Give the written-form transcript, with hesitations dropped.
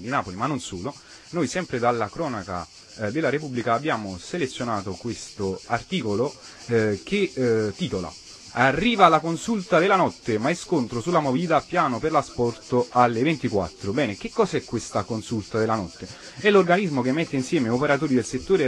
di Napoli, ma non solo. Noi sempre dalla cronaca della Repubblica abbiamo selezionato questo articolo che titola: Arriva la consulta della notte, ma è scontro sulla movida, piano per l'asporto alle 24. Bene, che cos'è questa consulta della notte? È l'organismo che mette insieme operatori del settore